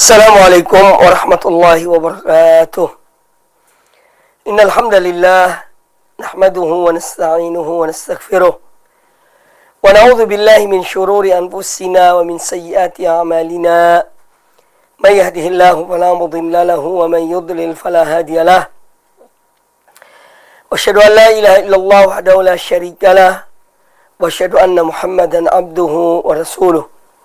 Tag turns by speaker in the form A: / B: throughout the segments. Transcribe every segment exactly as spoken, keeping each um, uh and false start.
A: Assalamualaikum warahmatullahi wabarakatuh. Innal hamdalillah nahmaduhu wa nasta'inuhu wa nastaghfiruh. Wa na'udzu billahi min shururi anfusina wa min sayyiati a'malina. May yahdihillahu fala mudilla lahu wa man yudlil fala hadiya lahu. Wa asyhadu an la ilaha illallah wahdahu la syarika lah wa asyhadu anna Muhammadan abduhu wa rasuluh.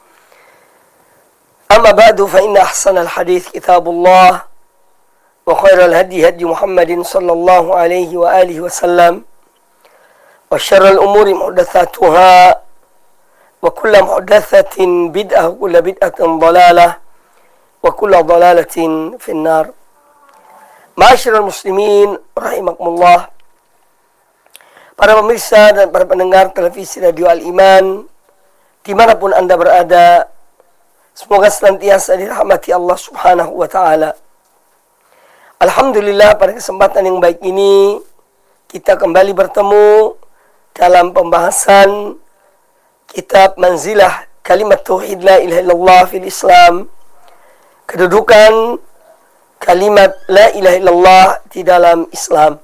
A: أما بعد فإن أحسن الحديث كتاب الله وخير الهدي هدي محمد صلى الله عليه وآله وسلم وشر الأمور محدثاتها وكل محدثة بدعة وكل بدعة ضلالة وكل ضلالة في النار. معاشر المسلمين rahimakumullah, para pemirsa dan para pendengar televisi Radio Al-Iman dimanapun Anda berada, semoga senantiasa dirahmati Allah Subhanahu wa Ta'ala. Alhamdulillah, pada kesempatan yang baik ini kita kembali bertemu dalam pembahasan kitab Manzilah Kalimat Tauhid La ilaha illallah fil Islam, kedudukan kalimat La ilaha illallah di dalam Islam.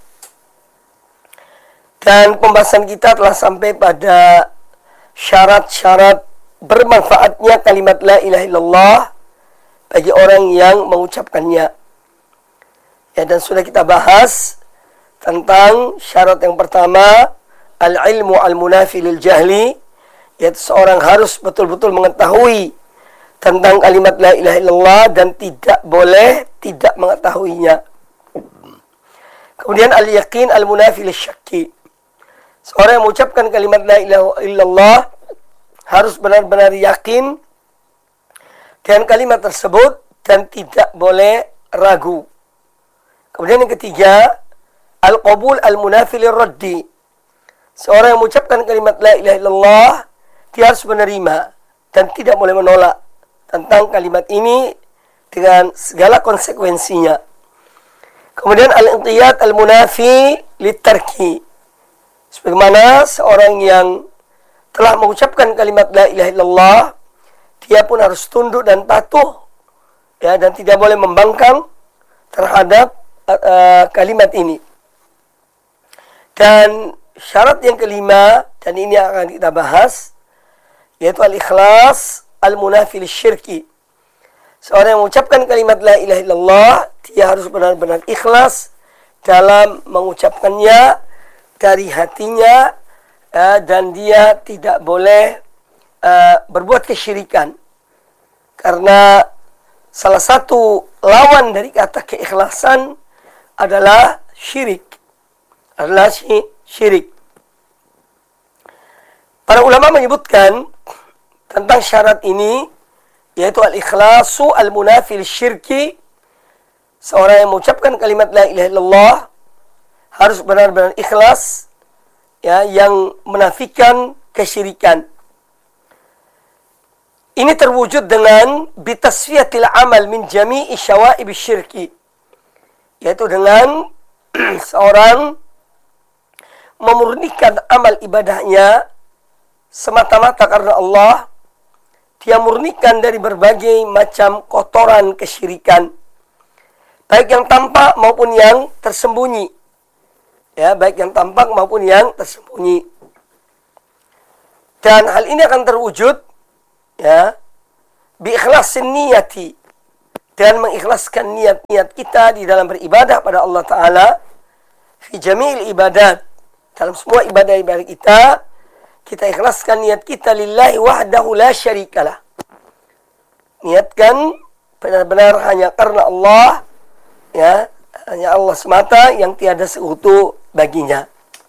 A: Dan pembahasan kita telah sampai pada syarat-syarat bermanfaatnya kalimat la ilaha illallah bagi orang yang mengucapkannya. Ya, dan sudah kita bahas tentang syarat yang pertama, al-ilmu al-munafi lil jahli, yaitu seorang harus betul-betul mengetahui tentang kalimat la ilaha illallah dan tidak boleh tidak mengetahuinya. Kemudian al-yaqin al-munafi lil syakki, seorang yang mengucapkan kalimat la ilaha illallah harus benar-benar yakin dengan kalimat tersebut dan tidak boleh ragu. Kemudian yang ketiga, al-qabul al-munafi lirraddi, seorang yang mengucapkan kalimat la ilaha illallah dia harus menerima dan tidak boleh menolak tentang kalimat ini dengan segala konsekuensinya. Kemudian al-inqiyad al-munafi litarki, sebagaimana seorang yang telah mengucapkan kalimat la ilaha illallah, dia pun harus tunduk dan patuh, ya, dan tidak boleh membangkang terhadap uh, kalimat ini. Dan syarat yang kelima, dan ini akan kita bahas, yaitu al-ikhlas al-munafi lisyirki, seorang yang mengucapkan kalimat la ilaha illallah dia harus benar-benar ikhlas dalam mengucapkannya dari hatinya, Uh, dan dia tidak boleh uh, berbuat kesyirikan, karena salah satu lawan dari kata keikhlasan adalah syirik, adalah syirik. Para ulama menyebutkan tentang syarat ini, yaitu al-ikhlasu al-munafi lisyirki, seorang yang mengucapkan kalimat la ilaha illallah harus benar-benar ikhlas, ya, yang menafikan kesyirikan. Ini terwujud dengan bitasfiyatil amal min jami'i syawa'ib syirki, yaitu dengan seorang memurnikan amal ibadahnya semata-mata karena Allah, dia murnikan dari berbagai macam kotoran kesyirikan, baik yang tampak maupun yang tersembunyi. Ya, baik yang tampak maupun yang tersembunyi. Dan hal ini akan terwujud, ya, bi ikhlasin niyati, dan mengikhlaskan niat-niat kita di dalam beribadah pada Allah Ta'ala, fi jamil ibadat, dalam semua ibadah-ibadah kita, kita ikhlaskan niat kita lillahi wahdahu la syarikalah, niatkan benar-benar hanya karena Allah, ya, hanya Allah semata yang tiada sekutu baginya.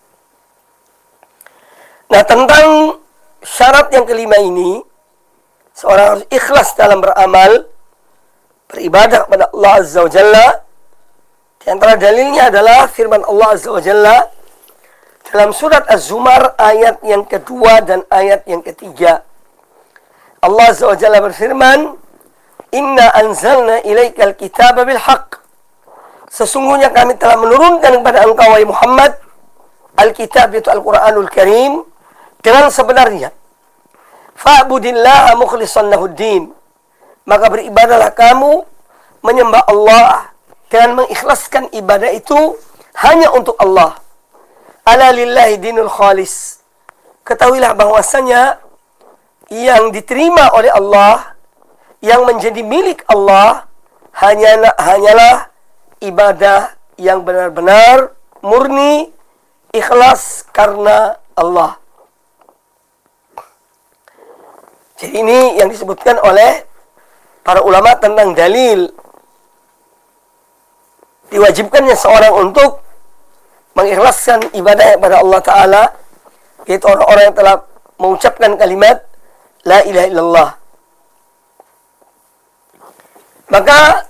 A: Nah, tentang syarat yang kelima ini, seorang harus ikhlas dalam beramal, beribadah kepada Allah Azza wa Jalla. Di antara dalilnya adalah firman Allah Azza wa Jalla dalam surat Az-Zumar ayat yang kedua dan ayat yang ketiga. Allah Azza wa Jalla berfirman, "Inna anzalna ilaikal kitaba bil haqq." Sesungguhnya kami telah menurunkan kepada engkau, wahai Muhammad, Alkitab, yaitu Al-Quranul Karim, dengan sebenarnya. Fa'budillaha mukhlishan lahuddin. maka beribadahlah kamu menyembah Allah dan mengikhlaskan ibadah itu hanya untuk Allah. Ala lillahi dinul khalis. Ketahuilah bahwasanya yang diterima oleh Allah, yang menjadi milik Allah, hanyalah, hanyalah ibadah yang benar-benar murni, ikhlas karena Allah. Jadi ini yang disebutkan oleh para ulama tentang dalil diwajibkannya seorang untuk mengikhlaskan ibadah kepada Allah Ta'ala, yaitu orang-orang yang telah mengucapkan kalimat La ilaha illallah. Maka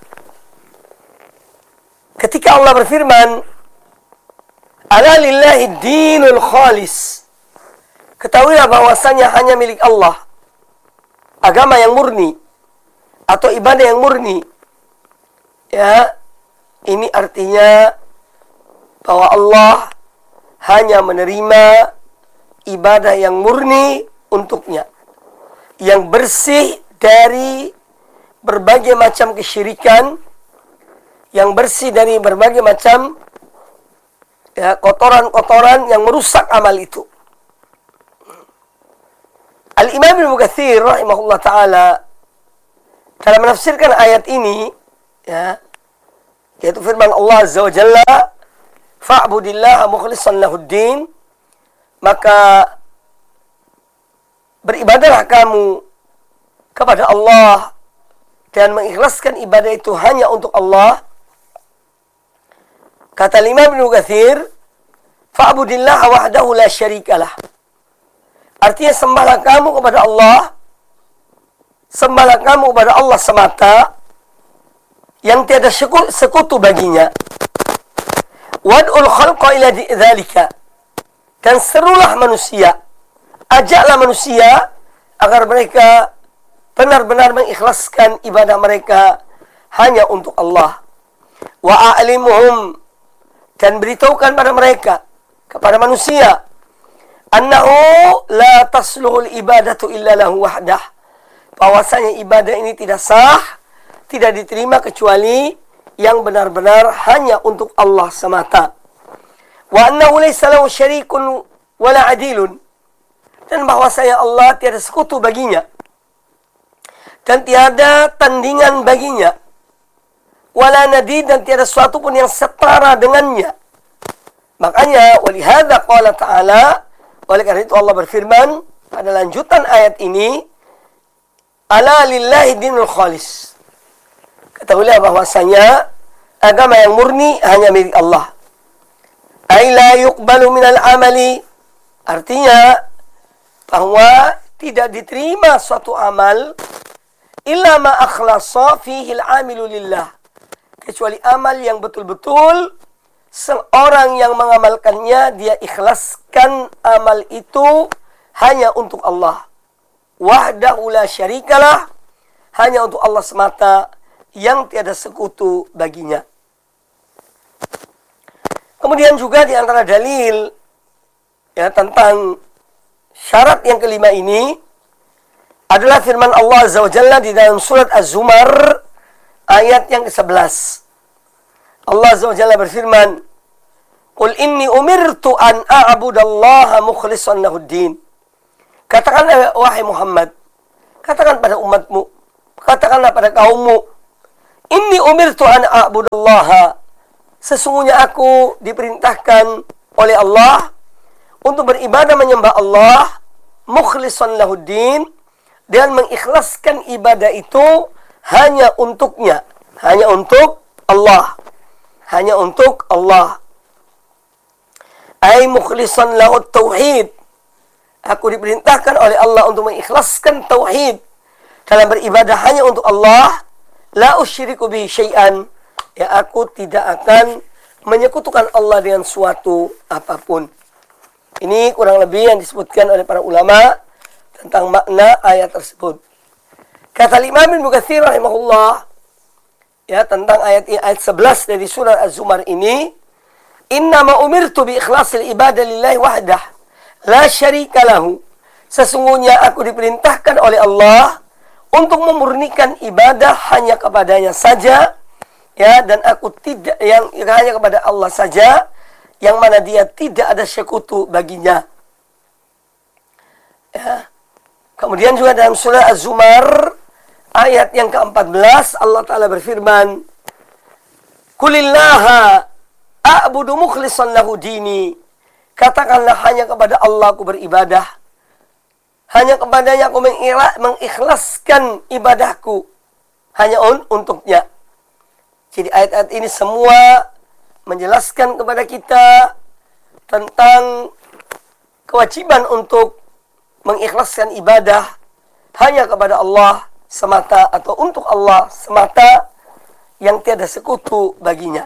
A: ketika Allah berfirman Ala lillahi dinul khalis, ketahuilah bahwasanya hanya milik Allah agama yang murni atau ibadah yang murni. Ya, ini artinya bahwa Allah hanya menerima ibadah yang murni untuknya, yang bersih dari berbagai macam kesyirikan, yang bersih dari berbagai macam ya, kotoran-kotoran yang merusak amal itu. Al-Imam Ibnu Katsir rahimahullah ta'ala dalam menafsirkan ayat ini, ya, yaitu firman Allah Azza wa Jalla, fa'budillaha mukhlishan lahuddin, maka beribadahlah kamu kepada Allah dan mengikhlaskan ibadah itu hanya untuk Allah. Kata Imam Ibnu Katsir, fa'budillaha wahdahu la syarikalah. Artinya sembahlah kamu kepada Allah, sembahlah kamu kepada Allah semata, yang tiada sekutu baginya. Wad'ul khalqa ila dzalika, dan serulah manusia, ajaklah manusia agar mereka benar-benar mengikhlaskan ibadah mereka hanya untuk Allah. Wa a'limuhum, dan beritahukan pada mereka, kepada manusia, annahu la tasluhul ibadatu illa lahu wahdah, bahwasanya ibadah ini tidak sah, tidak diterima kecuali yang benar-benar hanya untuk Allah semata. Wa annahu laysa lahu syarikun wala adilun, dan bahwasanya Allah tiada sekutu baginya dan tiada tandingan baginya, wala nadid, dan tiada sesuatu pun yang setara dengannya. Makanya walihadza qala ta'ala, oleh karena itu Allah berfirman pada lanjutan ayat ini, ala lillahi dinul khalis, ketahuilah bahwasanya agama yang murni hanya milik Allah. Ai la yuqbalu minal amali, artinya bahwa tidak diterima suatu amal illa ma akhlasa fihi al-amilu lillah, kecuali amal yang betul-betul seorang yang mengamalkannya dia ikhlaskan amal itu hanya untuk Allah. Wahdahu la syarikalah, hanya untuk Allah semata yang tiada sekutu baginya. Kemudian juga di antara dalil ya tentang syarat yang kelima ini adalah firman Allah Azza wa Jalla di dalam surat Az-Zumar ayat yang kesebelas. Allah Azza wa Jalla berfirman, Qul inni umirtu an a'budallaha mukhlishan lahuddin. Katakanlah wahai Muhammad, katakan pada umatmu, katakanlah pada kaummu, inni umirtu an a'budallaha, sesungguhnya aku diperintahkan oleh Allah untuk beribadah menyembah Allah, mukhlishan lahuddin, dan mengikhlaskan ibadah itu hanya untuknya, hanya untuk Allah, hanya untuk Allah. Ai mukhlishan lahu tauhid, aku diperintahkan oleh Allah untuk mengikhlaskan tauhid dalam beribadah hanya untuk Allah. La usyriku bihi syai'an, ya aku tidak akan menyekutukan Allah dengan suatu apapun. Ini kurang lebih yang disebutkan oleh para ulama tentang makna ayat tersebut. Kata Imam Ibnu Katsir rahimahullah ya tentang ayat ayat sebelas dari surah Az-Zumar ini, innama umirtu bi ikhlasil ibadah lillahi wahdah la syarika lahu, sesungguhnya aku diperintahkan oleh Allah untuk memurnikan ibadah hanya kepadanya saja, ya, dan aku tidak yang hanya kepada Allah saja, yang mana dia tidak ada sekutu baginya. Ya. Kemudian juga dalam surah Az-Zumar ayat yang keempat belas Allah Ta'ala berfirman, Kulillaha a'budu mukhlishan lahu dini. Katakanlah hanya kepada Allah aku beribadah. Hanya kepadanya aku mengikhlaskan ibadahku. Hanya un untuknya. Jadi ayat-ayat ini semua menjelaskan kepada kita tentang kewajiban untuk mengikhlaskan ibadah hanya kepada Allah semata atau untuk Allah semata yang tiada sekutu baginya.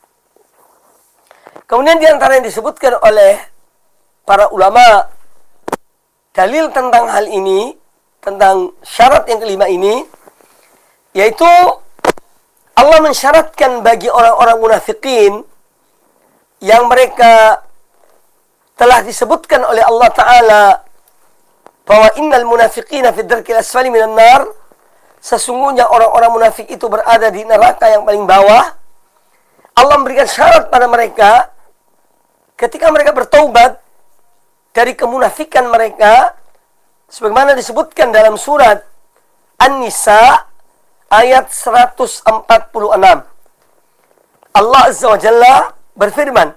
A: Kemudian di antara yang disebutkan oleh para ulama dalil tentang hal ini, tentang syarat yang kelima ini, yaitu Allah mensyaratkan bagi orang-orang munafikin yang mereka telah disebutkan oleh Allah Ta'ala bahwa innal munafiqina fi dzarkil asfali minan nar, sesungguhnya orang-orang munafik itu berada di neraka yang paling bawah. Allah memberikan syarat pada mereka ketika mereka bertaubat dari kemunafikan mereka, sebagaimana disebutkan dalam surat An-Nisa ayat seratus empat puluh enam. Allah Azza wa Jalla berfirman,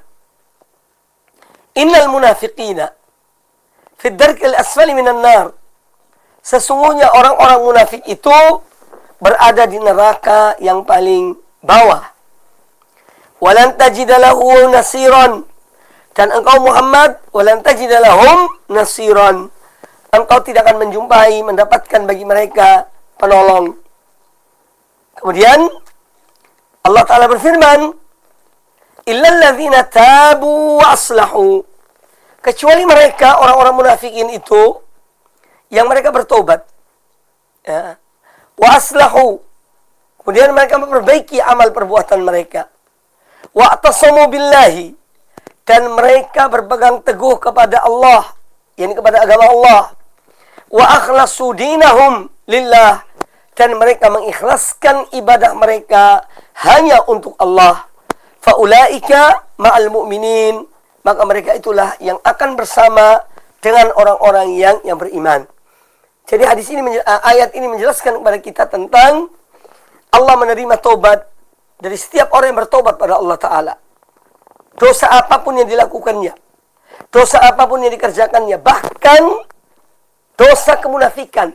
A: Innal munafiqina fi dzarkil asfali minan nar, sesungguhnya orang-orang munafik itu berada di neraka yang paling bawah. Walan tajida lahu nasiran, dan engkau Muhammad walan tajida lahum nasiran, engkau tidak akan menjumpai, mendapatkan bagi mereka penolong. Kemudian Allah Ta'ala berfirman, illal ladzina tabu wa aslahu, kecuali mereka orang-orang munafikin itu yang mereka bertobat, ya, wa aslahu, kemudian mereka memperbaiki amal perbuatan mereka, wa atasamu billahi, dan mereka berpegang teguh kepada Allah, yakni kepada agama Allah, wa akhlasu dinahum lillah, dan mereka mengikhlaskan ibadah mereka hanya untuk Allah, faulaika ma'al mu'minin, maka mereka itulah yang akan bersama dengan orang-orang yang yang beriman. Jadi hadis ini, ayat ini menjelaskan kepada kita tentang Allah menerima taubat dari setiap orang yang bertobat pada Allah Ta'ala. Dosa apapun yang dilakukannya, dosa apapun yang dikerjakannya, bahkan dosa kemunafikan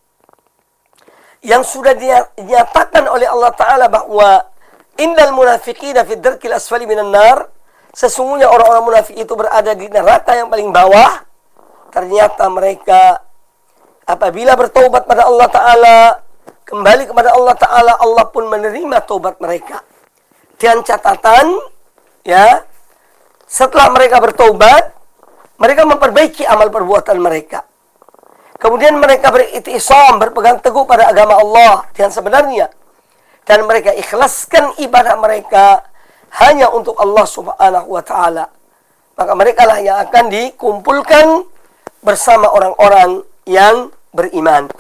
A: yang sudah dinyatakan oleh Allah Ta'ala bahwa innal munafiqina fi dzarkil asfali minan nar, sesungguhnya orang-orang munafik itu berada di neraka yang paling bawah. Ternyata mereka apabila bertaubat pada Allah Ta'ala, kembali kepada Allah Ta'ala, Allah pun menerima taubat mereka. Dan catatan, ya, setelah mereka bertaubat, mereka memperbaiki amal perbuatan mereka. Kemudian mereka beritisam, berpegang teguh pada agama Allah yang sebenarnya. Dan mereka ikhlaskan ibadah mereka hanya untuk Allah Subhanahu wa Ta'ala. Maka mereka lah yang akan dikumpulkan bersama orang-orang yang beriman.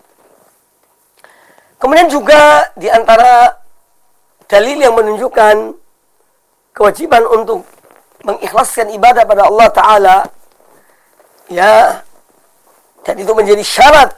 A: Kemudian juga di antara dalil yang menunjukkan kewajiban untuk mengikhlaskan ibadah pada Allah Ta'ala, ya, dan itu menjadi syarat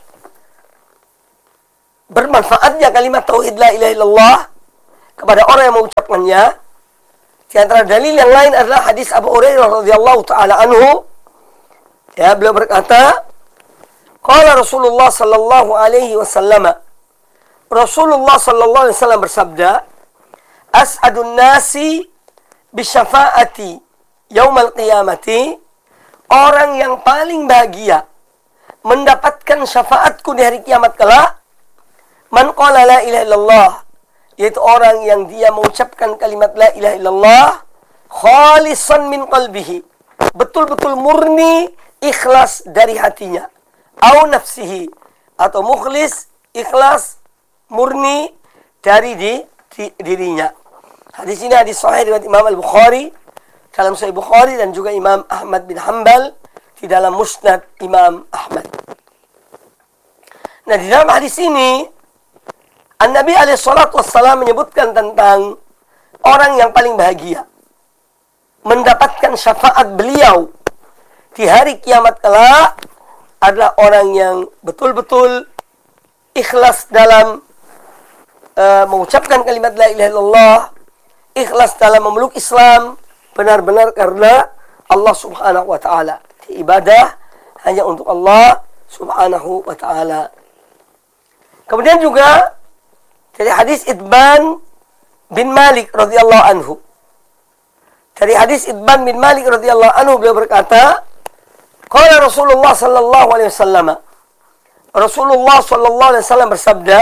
A: bermanfaatnya kalimat tauhid la ilaha illallah kepada orang yang mengucapkannya. Di antara dalil yang lain adalah hadis Abu Hurairah radhiyallahu taala anhu. Ya, beliau berkata, qala Rasulullah sallallahu alaihi wasallam, Rasulullah sallallahu alaihi wasallam bersabda, as'adun nasi bisyafaati yaumal qiyamati, orang yang paling bahagia mendapatkan syafaatku di hari kiamat kelak, man qala la ilaha illallah, yaitu orang yang dia mengucapkan kalimat la ilaha illallah khalisan min qalbihi, betul-betul murni, ikhlas dari hatinya, au nafsihi, atau mukhlis, ikhlas, murni dari di, di, dirinya. Hadis ini hadis sahih riwayat Imam Al-Bukhari dalam Sahih Bukhari dan juga Imam Ahmad bin Hanbal di dalam Musnad Imam Ahmad. Nah, di dalam hadis ini An-Nabi alaihi salatu wassalam menyebutkan tentang orang yang paling bahagia mendapatkan syafaat beliau di hari kiamat kelak adalah orang yang betul-betul ikhlas dalam uh, mengucapkan kalimat la ilaha illallah, ikhlas dalam memeluk Islam benar-benar karena Allah Subhanahu wa taala. Ibadah hanya untuk Allah Subhanahu wa taala. Kemudian juga dari hadis Itban bin Malik radhiyallahu anhu. Dari hadis Itban bin Malik radhiyallahu anhu beliau berkata, qala Rasulullah sallallahu alaihi wasallam. Rasulullah sallallahu alaihi wasallam bersabda,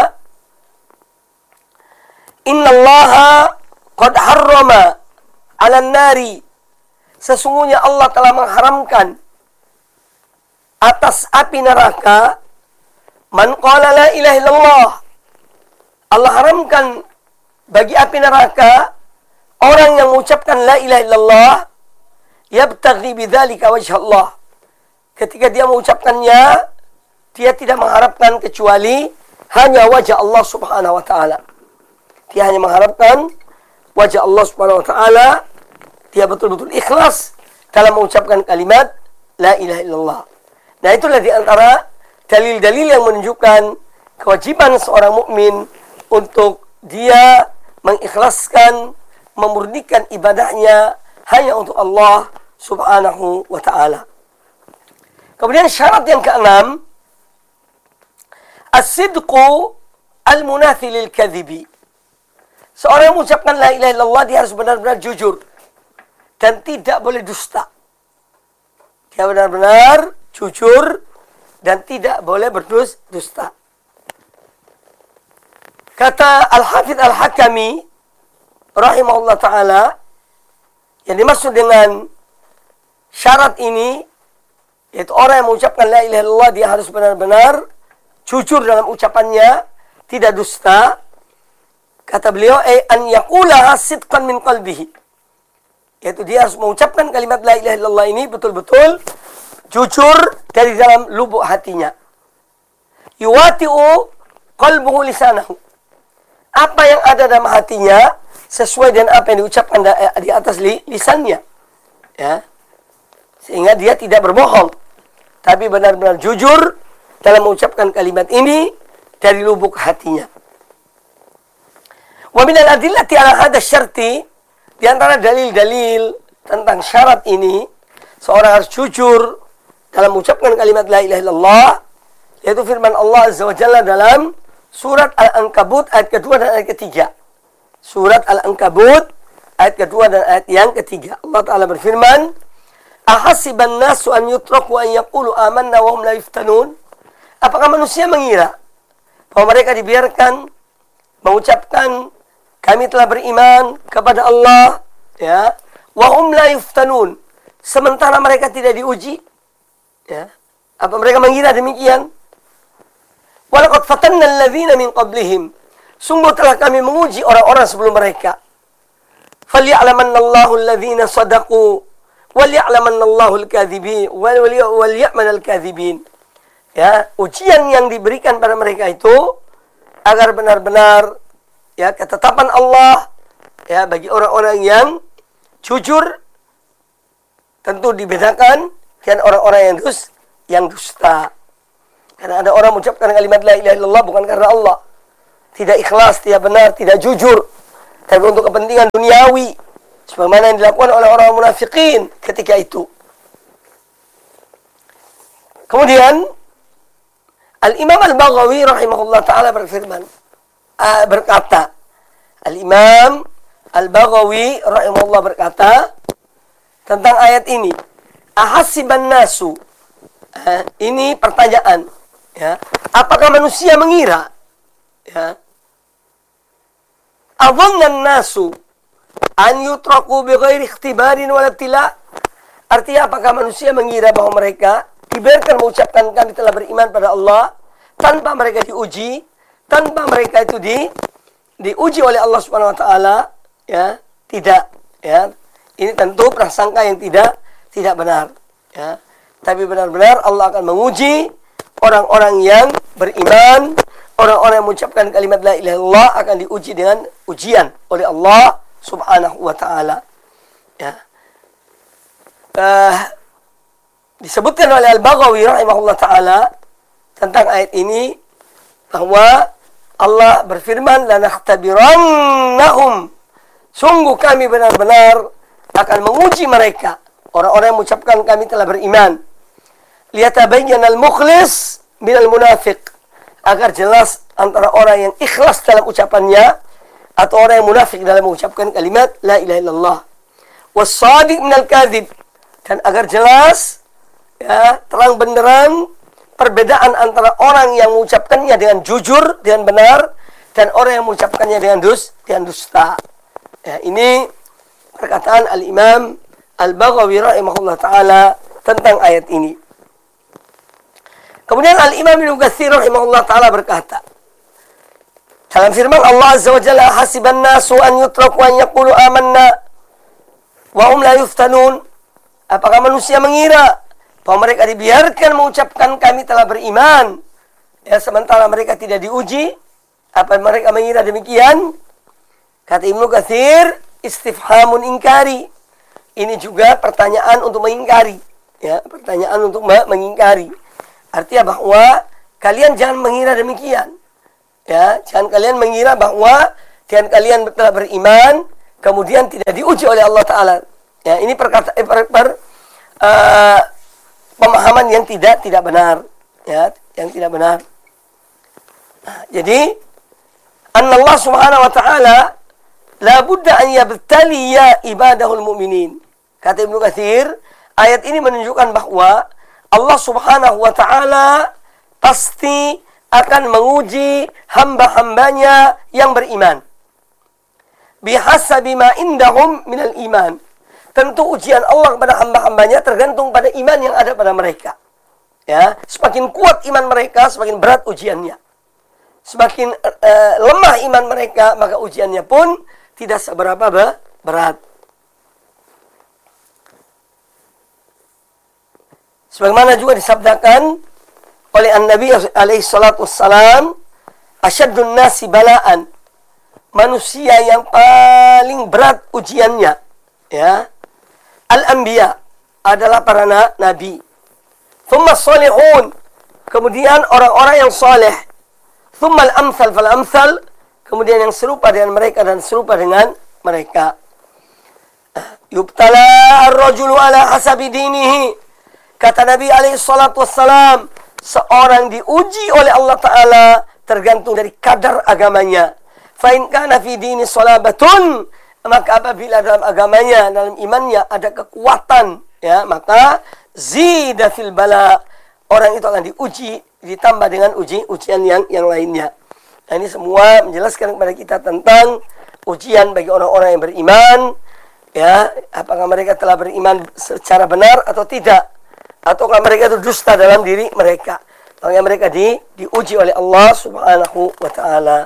A: "Innallaha qad harrama 'alan nari." Sesungguhnya Allah telah mengharamkan atas api neraka man qala la ilaha illallah. Allah haramkan bagi api neraka orang yang mengucapkan la ilaha illallah yabtaghi bidzalika wajh Allah. Ketika dia mengucapkannya, dia tidak mengharapkan kecuali hanya wajah Allah Subhanahu wa taala. Dia hanya mengharapkan wajah Allah Subhanahu wa taala. Dia betul-betul ikhlas dalam mengucapkan kalimat la ilaha illallah. Nah, itulah di antara dalil-dalil yang menunjukkan kewajiban seorang mukmin untuk dia mengikhlaskan, memurnikan ibadahnya hanya untuk Allah Subhanahu wa taala. Kemudian syarat yang keenam, as-sidqu al-munathi lil kadhibi. Seorang yang mengucapkan la ilaha illallah dia harus benar-benar jujur dan tidak boleh dusta. Dia benar-benar jujur dan tidak boleh berdusta. Kata Al-Hafidz Al-Hakami rahimahullah ta'ala, yang dimaksud dengan syarat ini, yaitu orang yang mengucapkan la ilaha illallah, dia harus benar-benar jujur dalam ucapannya, tidak dusta. Kata beliau, ay an yaqulaha sidqan min qalbihi. Yaitu dia harus mengucapkan kalimat la ilaha illallah ini betul-betul jujur dari dalam lubuk hatinya. Yuwati'u qalbuhu lisanahu. Apa yang ada dalam hatinya sesuai dengan apa yang diucapkan di atas lisannya, ya, sehingga dia tidak berbohong, tapi benar-benar jujur dalam mengucapkan kalimat ini dari lubuk hatinya. Wa min al-adillati ala hadha syarti, di antara dalil-dalil tentang syarat ini, seorang harus jujur dalam mengucapkan kalimat la ilaha illallah, yaitu firman Allah Azza wa Jalla dalam Surat Al-Ankabut ayat kedua dan ayat ketiga. Surat Al-Ankabut ayat kedua dan ayat yang ketiga. Allah Ta'ala berfirman, ahasiban nasu an yutraku an yaqulu amanna wa hum la yuftanun. Apakah manusia mengira bahwa mereka dibiarkan mengucapkan kami telah beriman kepada Allah, ya, wa hum la yuftanun, sementara mereka tidak diuji, ya? Apa mereka mengira demikian? Walaqad fatanna alladzina min qablihim. Sungguh telah kami menguji orang-orang sebelum mereka. Falya'lamannallahu alladzina sadaqu walya'lamannallahu al-kadzibin walya'manal kadzibin. Ya, ujian yang diberikan pada mereka itu agar benar-benar, ya, ketetapan Allah, ya, bagi orang-orang yang jujur tentu dibedakan dengan orang-orang yang dus yang dusta. Karena ada orang mengucapkan kalimat la ilaha illallah bukan karena Allah, tidak ikhlas, tidak benar, tidak jujur, tapi untuk kepentingan duniawi, sebagaimana yang dilakukan oleh orang munafikin ketika itu. Kemudian Al-Imam Al-Baghawi rahimahullah ta'ala berfirman, uh, berkata, Al-Imam Al-Baghawi rahimahullah berkata tentang ayat ini, ahasiban nasu, uh, ini pertanyaan, ya, apakah manusia mengira, ya, adhannan nasu an yutraku bighairi ikhtibarin wala ibtila. Artinya apakah manusia mengira bahwa mereka dibiarkan mengucapkan kami telah beriman pada Allah tanpa mereka diuji, tanpa mereka itu di diuji oleh Allah Subhanahu wa taala, ya? Tidak, ya. Ini tentu prasangka yang tidak tidak benar, ya. Tapi benar-benar Allah akan menguji orang-orang yang beriman, orang-orang yang mengucapkan kalimat la ilaha illallah akan diuji dengan ujian oleh Allah Subhanahu wa taala. Ya. Uh, disebutkan oleh Al-Baghawi rahimahullah taala tentang ayat ini bahwa Allah berfirman, lanahtabirannahum, sungguh kami benar-benar akan menguji mereka, orang-orang yang mengucapkan kami telah beriman, liyatabayyana al-mukhlis minal munafiq, agar jelas antara orang yang ikhlas dalam ucapannya atau orang yang munafik dalam mengucapkan kalimat la ilaha illallah, was-shadiq minal kadhib, dan agar jelas ya terang benderang perbedaan antara orang yang mengucapkannya dengan jujur, dengan benar, dan orang yang mengucapkannya dengan dus, dengan dusta. Ya, ini perkataan Al-Imam Al-Baghawi rahimahullah ta'ala tentang ayat ini. Kemudian Al-Imam Ibnu Katsir rahimahullah ta'ala berkata, dalam firman Allah Azza wa Jalla, hasiban nasu an yutraku an yaqulu amanna wa hum la yuftanun, apakah manusia mengira bahwa mereka dibiarkan mengucapkan kami telah beriman, ya sementara mereka tidak diuji? Apa mereka mengira demikian? Kata Ibnu Katsir, istifhamun ingkari. Ini juga pertanyaan untuk mengingkari, ya, pertanyaan untuk mengingkari. Artinya bahwa kalian jangan mengira demikian. Ya, jangan kalian mengira bahwa dan kalian telah beriman kemudian tidak diuji oleh Allah taala. Ya, ini perkata eh, per, per, uh, pemahaman yang tidak tidak benar, ya, yang tidak benar. Nah, jadi Allah Subhanahu wa taala la budda an yabtaliya ibadahul mu'minin. Kata Ibnu Katsir, ayat ini menunjukkan bahwa Allah Subhanahu wa taala pasti akan menguji hamba-hambanya yang beriman. Bihasabi ma indahum minal iman. Tentu ujian Allah kepada hamba-hambanya tergantung pada iman yang ada pada mereka. Ya, semakin kuat iman mereka, semakin berat ujiannya. Semakin uh, lemah iman mereka, maka ujiannya pun tidak seberapa berat. Sebagaimana juga disabdakan oleh An-Nabi alaihi salatu wassalam, asyaddun nasi bala'an, manusia yang paling berat ujiannya, ya, al-anbiya, adalah para na nabi. Thumma salihun, kemudian orang-orang yang saleh. Thumma al-amthal fal-amthal, kemudian yang serupa dengan mereka dan serupa dengan mereka. Yubtala ar-rajulu ala hasabi dinihi. Kata Nabi alaihi salatu wassalam, seorang diuji oleh Allah Ta'ala tergantung dari kadar agamanya. Fa in kana fi dini salabatun, maka apabila dalam agamanya, dalam imannya ada kekuatan, ya, maka zida fil bala, orang itu akan diuji ditambah dengan uji ujian yang yang lainnya. Nah, ini semua menjelaskan kepada kita tentang ujian bagi orang-orang yang beriman, ya, apakah mereka telah beriman secara benar atau tidak, ataukah mereka itu dusta dalam diri mereka. Makanya mereka di diuji oleh Allah Subhanahu wa taala.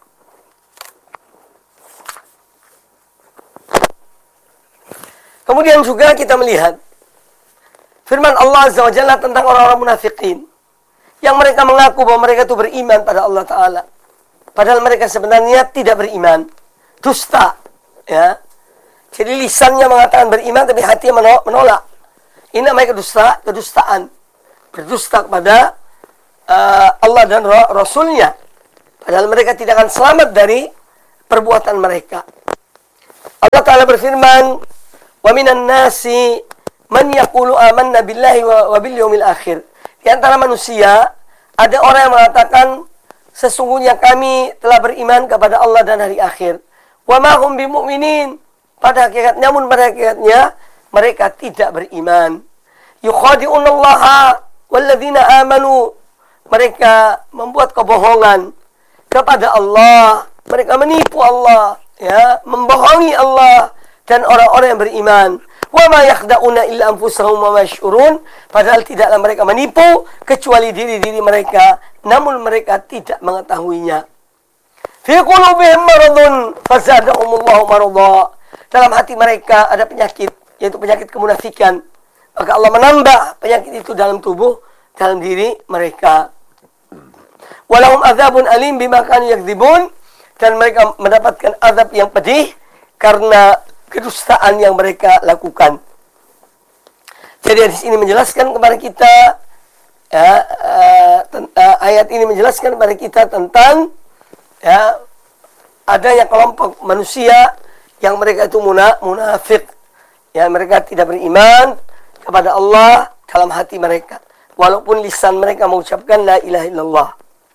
A: Kemudian juga kita melihat firman Allah Azza wa Jalla tentang orang-orang munafikin yang mereka mengaku bahwa mereka itu beriman pada Allah Ta'ala, padahal mereka sebenarnya tidak beriman, dusta, ya. Jadi lisannya mengatakan beriman tapi hatinya menolak. Ini namanya kedusta, kedustaan, berdusta kepada uh, Allah dan Rasulnya, padahal mereka tidak akan selamat dari perbuatan mereka. Allah Ta'ala berfirman, wa minan nasi man yaqulu amanna billahi wa bil yaumil akhir. Di antara manusia ada orang yang mengatakan sesungguhnya kami telah beriman kepada Allah dan hari akhir. Wa ma hum bimu'minin, pada hakikat namun pada hakikatnya mereka tidak beriman. Yukhadi'unallaha walladzina amanu, mereka membuat kebohongan kepada Allah, mereka menipu Allah, ya, membohongi Allah dan orang-orang yang beriman. Wa ma yakhda'una illa anfusahum wa ma yash'urun, padahal tidaklah mereka menipu kecuali diri-diri mereka, namun mereka tidak mengetahuinya. Fi qulubihim maradun fazadahumullahu marada, dalam hati mereka ada penyakit, yaitu penyakit kemunafikan, maka Allah menambah penyakit itu dalam tubuh dalam diri mereka. Walahum adzabun alim bima kanu yakdzibun, dan mereka mendapatkan azab yang pedih karena kedustaan yang mereka lakukan. Jadi hadis ini menjelaskan kepada kita, ya, uh, uh, ayat ini menjelaskan kepada kita tentang, ya, adanya kelompok manusia yang mereka itu muna, munafik, ya, mereka tidak beriman kepada Allah dalam hati mereka, walaupun lisan mereka mengucapkan la ilaha illallah.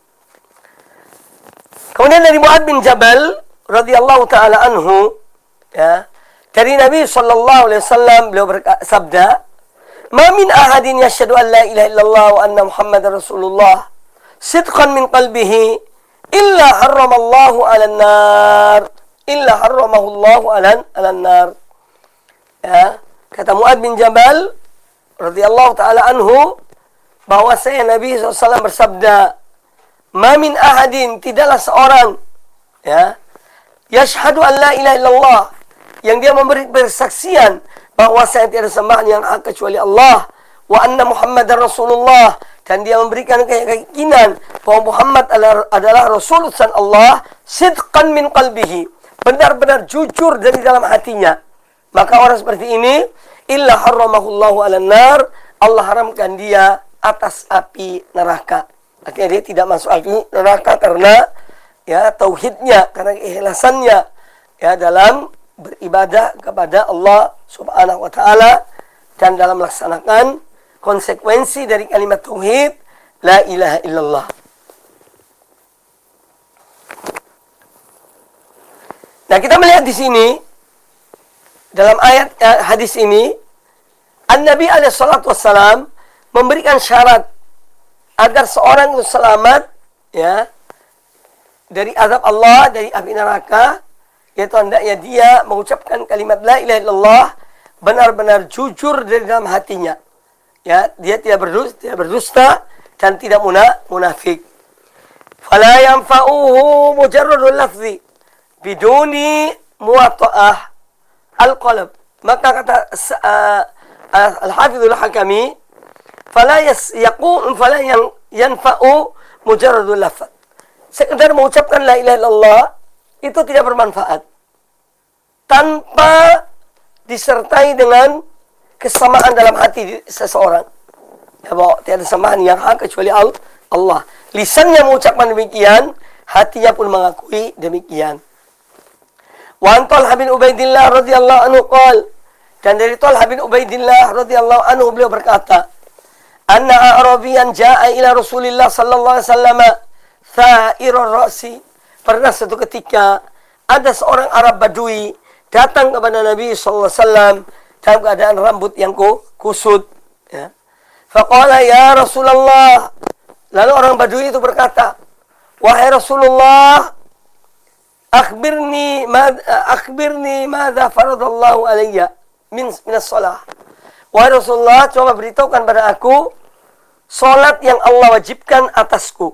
A: Kemudian dari Mu'adz bin Jabal radhiyallahu taala anhu, ya, dari Nabi sallallahu alaihi wasallam, beliau bersabda, "Ma min ahadin yashhadu an la ilaha illallah wa anna Muhammadar Rasulullah sidqan min qalbihi illa harramallahu 'alan nar illa harramahu Allahu 'alan nar." Ya, kata Mu'adz bin Jabal radhiyallahu taala anhu, bahwa saya Nabi sallallahu alaihi wasallam bersabda, "Ma min ahadin," tidaklah seorang, ya, yashhadu an la ilaha illallah, yang dia memberi persaksian bahwa saya tiada sembahan yang hak kecuali Allah, wa anna Muhammadar Rasulullah, dan dia memberikan keyakinan bahwa Muhammad adalah Rasul utusan Allah, sidqan min qalbihi, benar-benar jujur dari dalam hatinya, maka orang seperti ini illa harramahullahu 'alan nar, Allah haramkan dia atas api neraka. Artinya dia tidak masuk api neraka karena, ya, tauhidnya, karena keikhlasannya, ya, dalam beribadah kepada Allah Subhanahu wa taala dan dalam melaksanakan konsekuensi dari kalimat tauhid la ilaha illallah. Nah, kita melihat di sini dalam ayat eh, hadis ini, An-Nabi alaihi salatu wassalam memberikan syarat agar seorang itu selamat, ya, dari azab Allah, dari api neraka, yaitu hendaknya dia mengucapkan kalimat la ilaha illallah benar-benar jujur dari dalam hatinya, ya, dia tidak berdusta, tidak berdusta dan tidak muna, munafik. Fala yanfa'uhu mujarradul lafzi biduni muwatta'ah al-qalb. Maka kata uh, uh, Al-Hafidhul Hakami, fala yaqum fala yanfa'u mujarradul lafz. Sekedar mengucapkan la ilaha illallah itu tidak bermanfaat tanpa disertai dengan kesamaan dalam hati seseorang. Ya, bahwa tiada sembahan yang hak kecuali Allah. Lisannya mengucapkan demikian, hatinya pun mengakui demikian. Wa an Talha bin Ubaidillah radhiyallahu anhu qala, dan dari Talha bin Ubaidillah radhiyallahu anhu beliau berkata, anna a'rabiyan jaa'a ila Rasulillah sallallahu alaihi wasallam tha'irur ra'si. Pernah satu ketika ada seorang Arab Badui datang kepada Nabi sallallahu alaihi wasallam dalam keadaan rambut yang kusut, ya. Faqala ya Rasulullah, lalu orang Badui itu berkata, wahai Rasulullah, akhbirni ma akhbirni madza faradallahu alayya min minas shalah. Wahai Rasulullah, coba beritahukan pada aku salat yang Allah wajibkan atasku.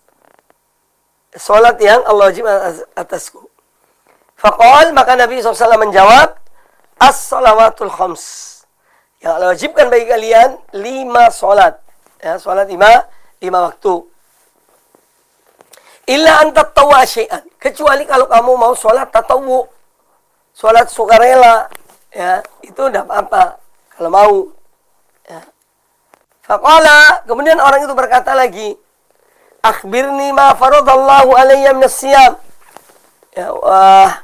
A: Salat yang Allah wajibkan atasku. Faqal, maka Nabi sallallahu alaihi wasallam menjawab, as-salawatul khams. Yang Allah wajibkan bagi kalian lima salat. Ya, salat lima, lima waktu. Illa an tatawwa syai'an. Kecuali kalau kamu mau salat tatawwu. Salat sukarela, ya, itu tidak apa-apa kalau mau. Ya. Faqala, kemudian orang itu berkata lagi, akhbirni ma faradallahu alayya minas siyam. Ya, wah.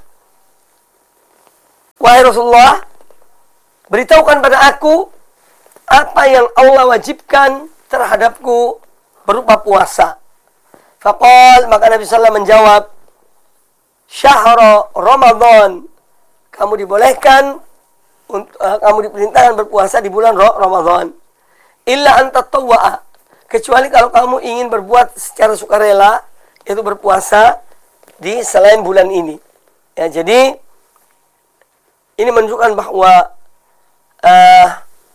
A: Wahai Rasulullah, beritahukan pada aku apa yang Allah wajibkan terhadapku berupa puasa. Faqal, maka Nabi sallallahu alaihi wasallam menjawab, syahra Ramadan. Kamu dibolehkan, untuk, uh, kamu diperintahkan berpuasa di bulan Ramadan. Illa an tatawwa'a. Kecuali kalau kamu ingin berbuat secara sukarela, yaitu berpuasa di selain bulan ini. Ya, jadi ini menunjukkan bahwa uh,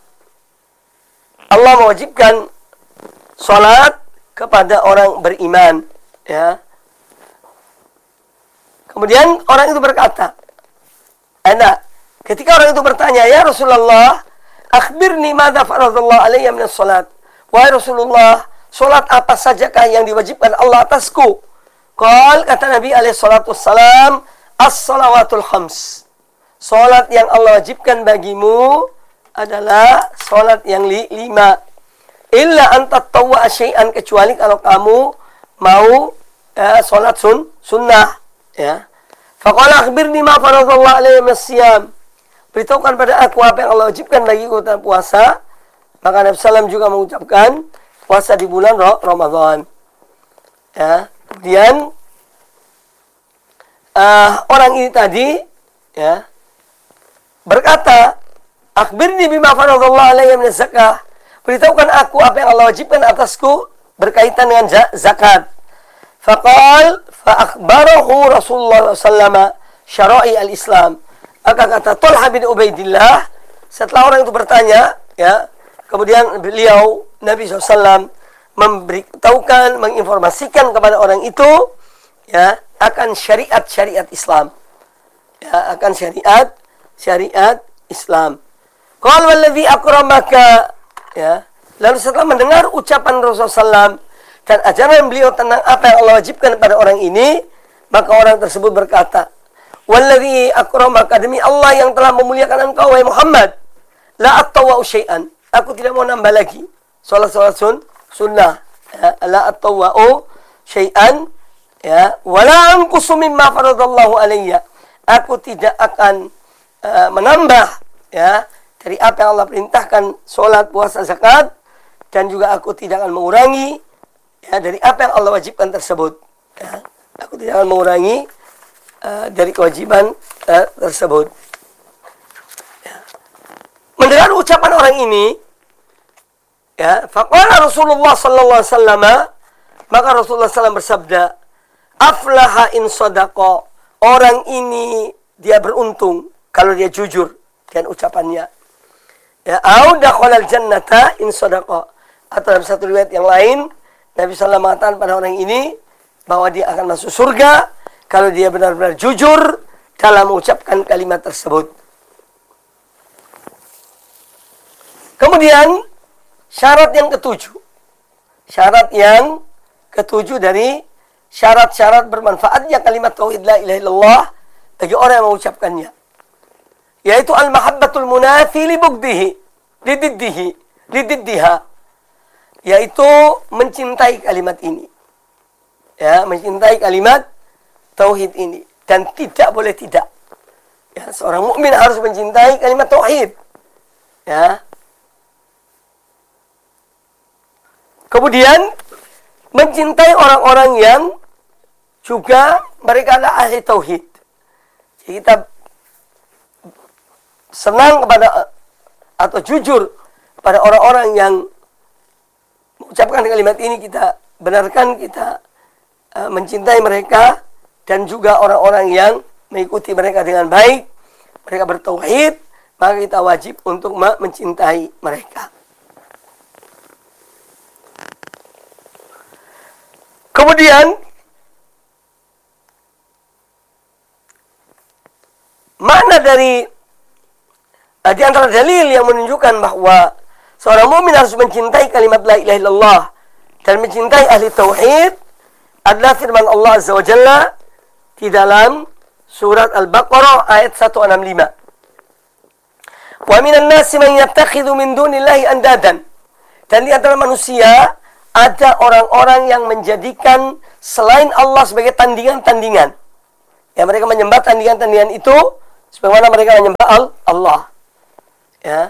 A: Allah mewajibkan salat kepada orang beriman, ya. Kemudian orang itu berkata, "Ana," ketika orang itu bertanya, "Ya Rasulullah, akhbirni madza faradallahu alayya minas salat." Wahai Rasulullah, solat apa sajakah yang diwajibkan Allah atasku? Qal, kata Nabi alaihi salatu wassalam, as-salawatul khams. Solat yang Allah wajibkan bagimu adalah solat yang li lima. Illa anta tawwa syai'an, kecuali kalau kamu mau ya, solat sun sunnah. Ya. Faqala akhbirni ma faradallahu alayya as-siyam. Beritahukan pada aku apa yang Allah wajibkan bagiku tentang puasa. Maka Nabi sallallahu alaihi wasallam juga mengucapkan puasa di bulan Ramadan. Ya. Kemudian uh, orang ini tadi ya berkata, akhbirni bima faradallahu alayya min zakah. Beritahukan aku apa yang Allah wajibkan atasku berkaitan dengan zakat. Faqal fa akhbarahu Rasulullah sallallahu alaihi wasallam syara'i al-Islam. Maka kata Talha bin Ubaidillah, setelah orang itu bertanya, ya, kemudian beliau Nabi sallallahu alaihi wasallam memberitahukan, menginformasikan kepada orang itu, ya, akan syariat-syariat Islam. Ya, akan syariat syariat Islam. Qal wallazi akramaka, ya. Lalu setelah mendengar ucapan Rasulullah sallallahu alaihi wasallam dan ajaran beliau tentang apa yang Allah wajibkan kepada orang ini, maka orang tersebut berkata, wallazi akramaka, demi Allah yang telah memuliakan engkau wahai Muhammad, la atawwa syai'an, aku tidak mau nambah lagi salat-salat sun sunnah, ya, la atawwa syai'an, ya, wala anqusu mimma faradallahu alayya, aku tidak akan uh, menambah, ya, dari apa yang Allah perintahkan, salat, puasa, zakat, dan juga aku tidak akan mengurangi, ya, dari apa yang Allah wajibkan tersebut. Ya, aku tidak akan mengurangi uh, dari kewajiban uh, tersebut. Ya. Mendengar ucapan orang ini, ya, faqala Rasulullah sallallahu alaihi wasallam, maka Rasulullah sallallahu alaihi wasallam bersabda, aflaha in sadaqa, orang ini dia beruntung kalau dia jujur dengan ucapannya. Ya, au dakhalal jannata in sadaqa. Atau dalam satu riwayat yang lain, Nabi sallallahu alaihi wasallam mengatakan pada orang ini bahwa dia akan masuk surga kalau dia benar-benar jujur dalam mengucapkan kalimat tersebut. Kemudian syarat yang ketujuh. Syarat yang ketujuh dari syarat-syarat bermanfaatnya kalimat tauhid la ilaha illallah bagi orang yang mengucapkannya, yaitu al-mahabbatul munafi li bugdihi, lididdihi, lididdiha, yaitu mencintai kalimat ini. Ya, mencintai kalimat tauhid ini, dan tidak boleh tidak. Ya, seorang mukmin harus mencintai kalimat tauhid. Ya. Kemudian mencintai orang-orang yang juga mereka adalah ahli tauhid. Jadi kita senang kepada atau jujur pada orang-orang yang mengucapkan kalimat ini, kita benarkan, kita uh, mencintai mereka, dan juga orang-orang yang mengikuti mereka dengan baik, mereka bertauhid, maka kita wajib untuk mencintai mereka. Kemudian makna dari di antara dalil yang menunjukkan bahwa seorang mukmin harus mencintai kalimat la ilaha illallah dan mencintai ahli tauhid adalah firman Allah Azza wa Jalla di dalam surat Al-Baqarah ayat seratus enam puluh lima. Wa minan nasi man yattakhidhu min dunillahi andadan. Dan di antara manusia ada orang-orang yang menjadikan selain Allah sebagai tandingan-tandingan. Ya, mereka menyembah tandingan-tandingan itu sebagaimana mereka menyembah Allah. Ya.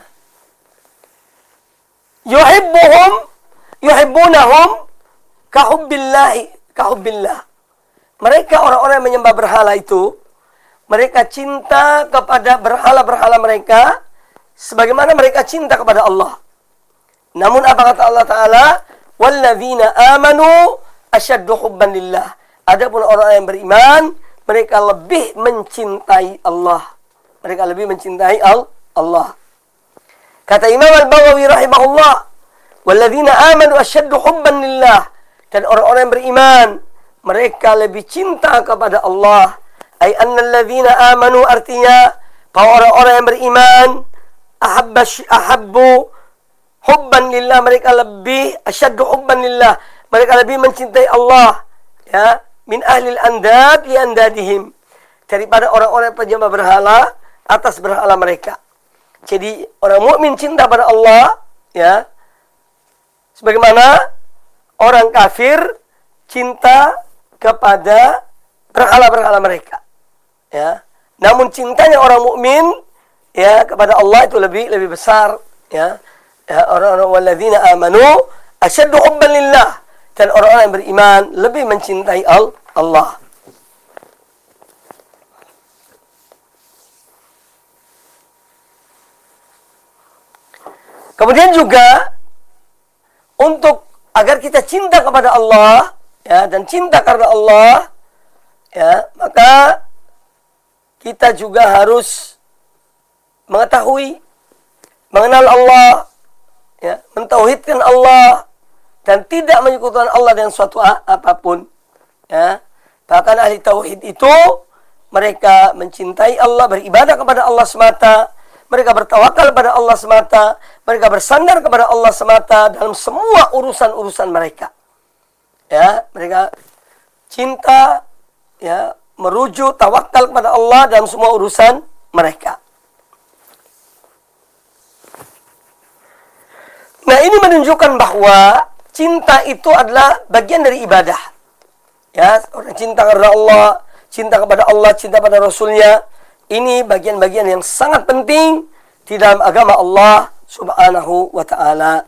A: Yuhibbuhum yuhibbunahum kahubbillahi kahubbillah. Mereka orang-orang yang menyembah berhala itu, mereka cinta kepada berhala-berhala mereka sebagaimana mereka cinta kepada Allah. Namun apa kata Allah Ta'ala? Walladzina amanu asyaddu hubban lillah. Adapun orang yang beriman, mereka lebih mencintai Allah. Mereka lebih mencintai Allah. Kata Imam Al-Baghawi rahimahullah, walladzina amanu asyaddu hubban lillah. Dan orang-orang yang beriman, mereka lebih cinta kepada Allah. Ay annal ladzina amanu, artinya bahwa orang-orang yang beriman ahabba ahabbu hubban lillah, mereka lebih asyaddu hubban lillah, mereka lebih mencintai Allah, ya, min ahlil andad li andadihim, daripada orang-orang penyembah berhala atas berhala mereka. Jadi orang mukmin cinta pada Allah, ya, sebagaimana orang kafir cinta kepada berhala-berhala mereka, ya. Namun cintanya orang mukmin, ya, kepada Allah itu lebih lebih besar, ya. Ya, orang-orang walladzina amanu asyaddu hubban lillah, dan orang-orang yang beriman lebih mencintai Allah. Kemudian juga untuk agar kita cinta kepada Allah, ya, dan cinta karena Allah, ya, maka kita juga harus mengetahui, mengenal Allah, ya, mentauhidkan Allah, dan tidak menyekutukan Allah dengan suatu apapun, ya. Bahkan ahli tauhid itu mereka mencintai Allah, beribadah kepada Allah semata, mereka bertawakal kepada Allah semata, mereka bersandar kepada Allah semata dalam semua urusan-urusan mereka, ya. Mereka cinta, ya, merujuk tawakal kepada Allah dalam semua urusan mereka. Nah, ini menunjukkan bahwa cinta itu adalah bagian dari ibadah. Ya, orang cinta karena Allah, cinta kepada Allah, cinta pada Rasulnya, ini bagian-bagian yang sangat penting di dalam agama Allah Subhanahu wa ta'ala.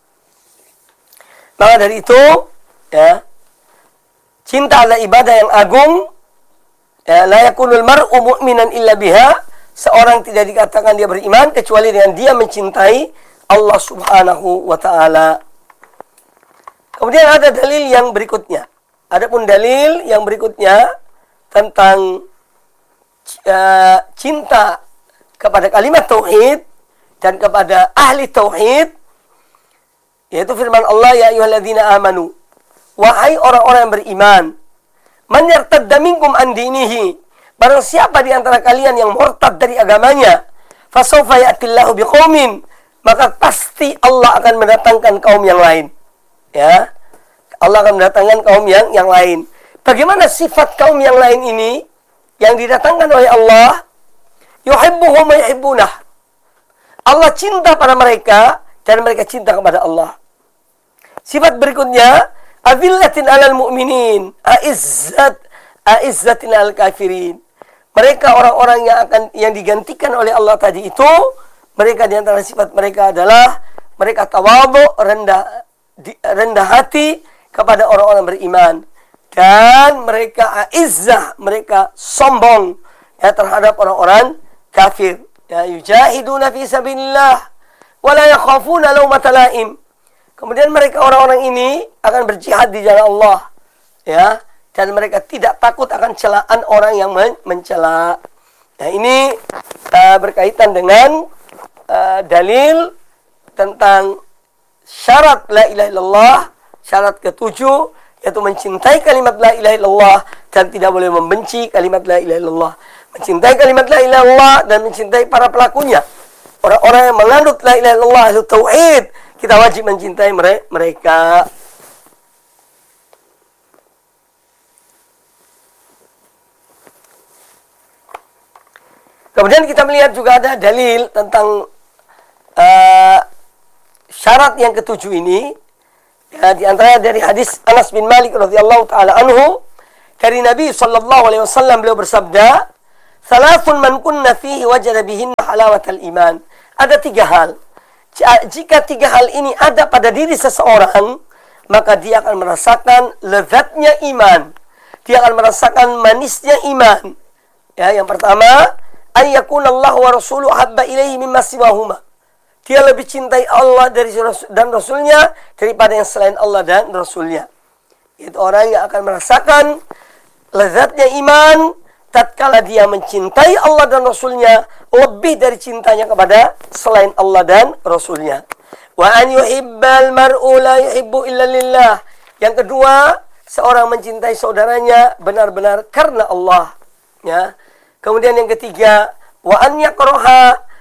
A: Maka dari itu, ya, cinta adalah ibadah yang agung. Ya, la yakunul mar'u mu'minan illa biha. Seorang tidak dikatakan dia beriman kecuali dengan dia mencintai Allah Subhanahu wa ta'ala. Kemudian ada dalil yang berikutnya. Adapun dalil yang berikutnya tentang uh, cinta kepada kalimat tauhid dan kepada ahli tauhid, yaitu firman Allah, ya ayyuhalladzina amanu, wahai orang-orang yang beriman, man yartadda minkum an dinihi, barang siapa di antara kalian yang murtad dari agamanya, fasawfa ya'tillahu biqaumin, maka pasti Allah akan mendatangkan kaum yang lain, ya. Allah akan mendatangkan kaum yang yang lain. Bagaimana sifat kaum yang lain ini yang didatangkan oleh Allah? Yuhibbuhum wa yuhibbunah. Allah cinta pada mereka dan mereka cinta kepada Allah. Sifat berikutnya, azillatin 'alal mu'minin, a'izzat a'izzatin 'alal kafirin. Mereka orang-orang yang akan yang digantikan oleh Allah tadi itu, mereka di antara sifat mereka adalah mereka tawadhu, rendah di, rendah hati kepada orang-orang beriman, dan mereka aizzah, mereka sombong, ya, terhadap orang-orang kafir. Ya, yujahiduna fi sabilillah wa la yakhafuna lawmata laim. Kemudian mereka orang-orang ini akan berjihad di jalan Allah, ya, dan mereka tidak takut akan celaan orang yang men mencela. Nah, ini uh, berkaitan dengan uh, dalil tentang syarat la ilaha illallah, syarat ketujuh, yaitu mencintai kalimat la ilaha illallah dan tidak boleh membenci kalimat la ilaha illallah. Mencintai kalimat la ilaha illallah dan mencintai para pelakunya. Orang-orang yang menganut la ilaha illallah, ahli tauhid, kita wajib mencintai mereka. Kemudian kita melihat juga ada dalil tentang uh, syarat yang ketujuh ini. Ya, di antaranya dari hadis Anas bin Malik radhiyallahu taala anhu, dari Nabi sallallahu alaihi wasallam, beliau bersabda, "Thalathun man kunna fihi wajada bihinna halawatal iman." Ada tiga hal. Jika tiga hal ini ada pada diri seseorang, maka dia akan merasakan lezatnya iman. Dia akan merasakan manisnya iman. Ya, yang pertama, ayyakunallahu wa rasuluhu habba ilaihi mimma siwahuma. Dia lebih cintai Allah dari dan Rasulnya daripada yang selain Allah dan Rasulnya. Itu orang yang akan merasakan lezatnya iman tatkala dia mencintai Allah dan Rasulnya lebih dari cintanya kepada selain Allah dan Rasulnya. Wa an yuhibbal mar'u la yuhibbu illa lillah. Yang kedua, seorang mencintai saudaranya benar-benar karena Allah. Ya. Kemudian yang ketiga, wa an yakraha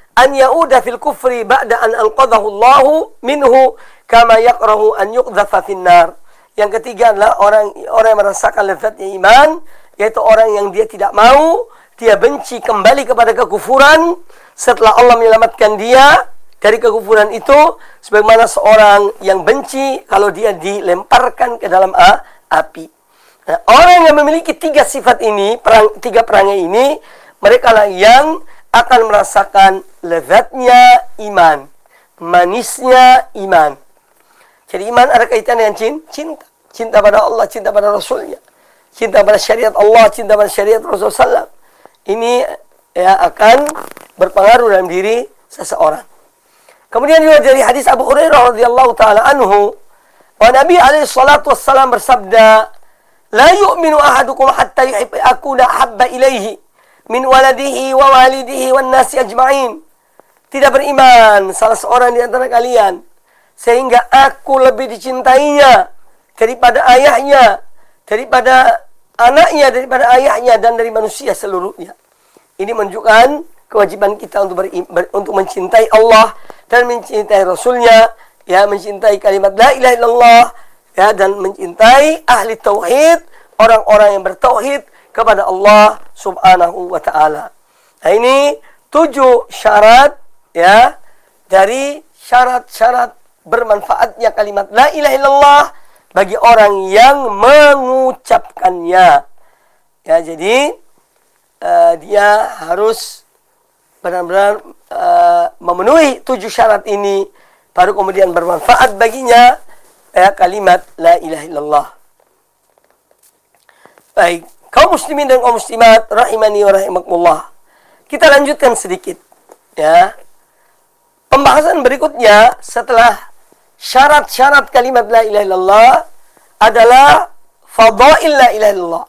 A: an ya'uda fil kufri ba'da an anqadhahu Allahu minhu kama yakrahu an yuqdhafa fin nar. Yang ketiga adalah orang orang yang merasakan lezatnya iman, yaitu orang yang dia tidak mau, dia benci kembali kepada kekufuran setelah Allah menyelamatkan dia dari kekufuran itu, sebagaimana seorang yang benci kalau dia dilemparkan ke dalam a, api. Nah, orang yang memiliki tiga sifat ini, perang, tiga perangai ini, mereka lah yang akan merasakan lezatnya iman, manisnya iman. Jadi iman ada kaitan dengan cinta. Cinta pada Allah, cinta pada Rasulnya, cinta pada syariat Allah, cinta pada syariat Rasulullah sallallahu alaihi wasallam. Ini ya akan berpengaruh dalam diri seseorang. Kemudian juga dari hadis Abu Hurairah radhiyallahu taala anhu, bahwa Nabi alaihi salatu wassalam bersabda, "La yu'minu ahadukum hatta yuhibba akuna habba ilaihi min waladihi wa walidihi wan nasi ajma'in." Tidak beriman salah seorang di antara kalian sehingga aku lebih dicintainya daripada ayahnya, daripada anaknya, daripada ayahnya, dan dari manusia seluruhnya. Ini menunjukkan kewajiban kita untuk ber, ber, untuk mencintai Allah dan mencintai Rasulnya, ya, mencintai kalimat la ilaha illallah, ya, dan mencintai ahli tauhid, orang-orang yang bertauhid kepada Allah Subhanahu wa taala. Nah, ini tujuh syarat, ya, dari syarat-syarat bermanfaatnya kalimat la ilaha illallah bagi orang yang mengucapkannya. Ya, jadi uh, dia harus benar-benar uh, memenuhi tujuh syarat ini, baru kemudian bermanfaat baginya ya, kalimat la ilaha illallah. Baik, kaum muslimin dan kaum muslimat rahimani wa rahimakumullah. Kita lanjutkan sedikit, ya. Pembahasan berikutnya setelah syarat-syarat kalimat la ilaha illallah adalah fadail la ilaha illallah.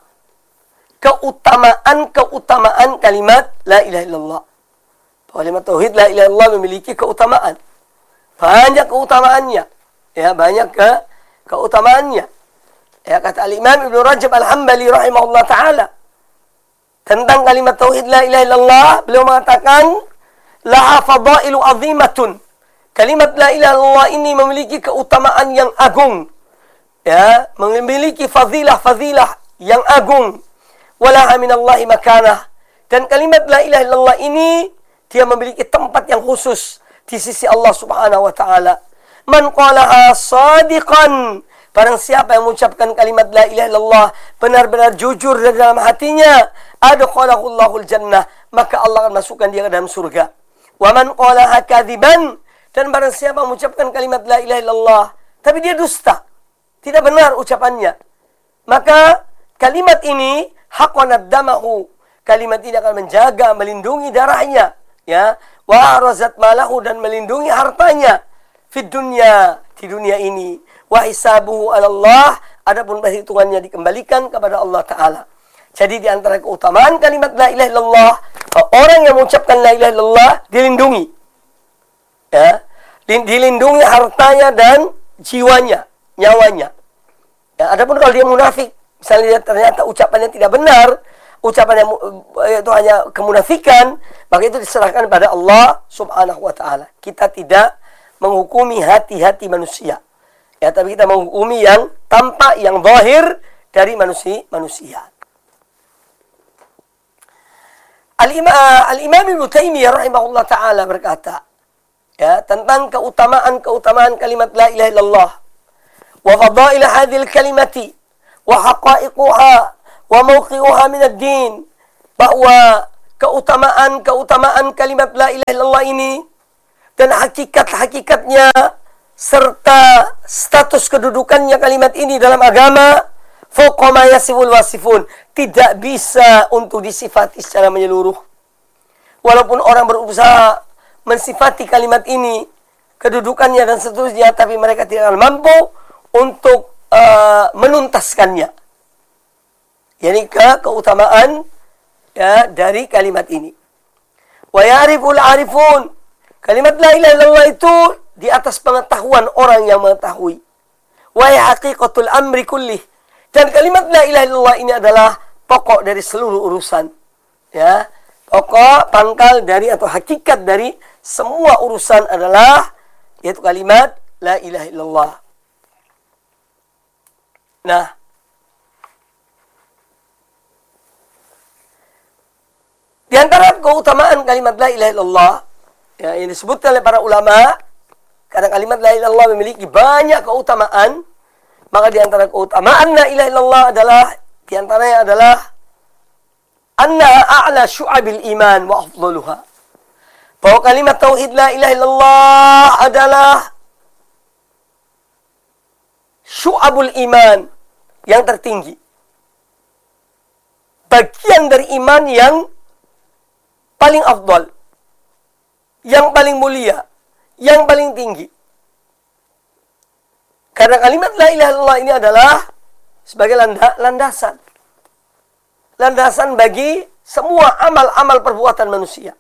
A: Keutamaan-keutamaan kalimat la ilaha illallah. Kalimat tauhid la ilaha illallah memiliki keutamaan. Banyak keutamaannya. Ya, banyak ke keutamaannya. Ya, kata Al-Imam Ibnu Rajab Al-Hambali rahimahullah taala tentang kalimat tauhid la ilaha illallah, beliau mengatakan laha fadailu azimatun. Kalimat la ilaha illallah ini memiliki keutamaan yang agung, ya, memiliki fadilah-fadilah yang agung. Walaha minallahi makanah. Dan kalimat la ilaha illallah ini dia memiliki tempat yang khusus di sisi Allah Subhanahu wa taala. Man qalaha shadiqan, barang siapa yang mengucapkan kalimat la ilaha illallah benar-benar jujur dari dalam hatinya, adkhalahu Allahul jannah, maka Allah akan masukkan dia ke dalam surga. Wa man qalaha kadziban, dan barang siapa mengucapkan kalimat la ilaha illallah tapi dia dusta, tidak benar ucapannya, maka kalimat ini haqqanad damahu, kalimat ini akan menjaga, melindungi darahnya, ya, wa arazat malahu, dan melindungi hartanya, fid dunya, di dunia ini, wa hisabuhu 'ala Allah, adapun perhitungannya dikembalikan kepada Allah taala. Jadi di antara keutamaan kalimat la ilaha illallah, orang yang mengucapkan la ilaha illallah dilindungi, ya, dilindungi hartanya dan jiwanya, nyawanya. Ya, adapun kalau dia munafik, misalnya dia ternyata ucapannya tidak benar, ucapannya itu hanya kemunafikan, maka itu diserahkan pada Allah Subhanahu wa taala. Kita tidak menghukumi hati-hati manusia, ya, tapi kita menghukumi yang tampak, yang zahir dari manusia manusia. Al-Imam Ibnu Taimiyah rahimahullah taala berkata, ya, tentang keutamaan-keutamaan kalimat la ilaha illallah, wa fadail hadhil kalimati wa haqa'iquha wa mawqi'uha min ad-din, bahwa keutamaan-keutamaan kalimat la ilaha illallah ini dan hakikat-hakikatnya serta status kedudukannya kalimat ini dalam agama, fawqa ma yasiful wasifun, tidak bisa untuk disifati secara menyeluruh. Walaupun orang berusaha mensifati kalimat ini, kedudukannya dan seterusnya, tapi mereka tidak akan mampu untuk uh, menuntaskannya. Yani ke keutamaan, ya, dari kalimat ini. Wa ya'riful 'arifun, kalimat la ilaha illallah itu di atas pengetahuan orang yang mengetahui. Wa ya haqiqatul amri kullih, dan kalimat la ilaha illallah ini adalah pokok dari seluruh urusan, ya, pokok pangkal dari atau hakikat dari semua urusan adalah yaitu kalimat la ilaha illallah. Nah, di antara keutamaan kalimat la ilaha illallah ya, yang disebutkan oleh para ulama, karena kalimat la ilaha illallah memiliki banyak keutamaan, maka di antara keutamaan la ilaha illallah adalah di antaranya adalah anna a'la syu'abil iman wa afdaluha. Bahwa kalimat tauhid la ilaha illallah adalah syu'abul iman yang tertinggi. Bagian dari iman yang paling afdal, yang paling mulia, yang paling tinggi. Karena kalimat la ilaha illallah ini adalah sebagai landa, landasan. Landasan bagi semua amal-amal perbuatan manusia.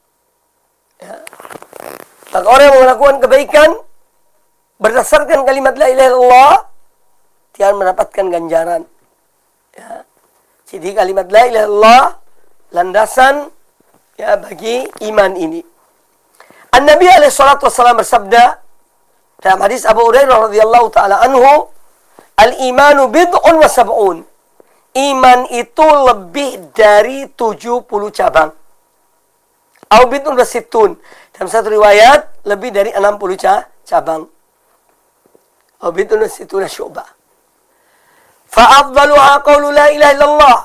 A: Ya. Maka orang yang melakukan kebaikan berdasarkan kalimat la ilaha illallah, dia mendapatkan ganjaran. Ya. Jadi kalimat la ilaha illallah landasan ya bagi iman ini. An-Nabi alaihi salatu wassalam bersabda dalam hadis Abu Hurairah radhiyallahu taala anhu, al-imanu bid'un wa sab'un. Iman itu lebih dari tujuh puluh cabang. Au bid'un wa sittun. Dalam satu riwayat lebih dari enam puluh cabang. Au bid'un wa sittuna syu'bah. Fa afdaluha qaulu la ilaha illallah.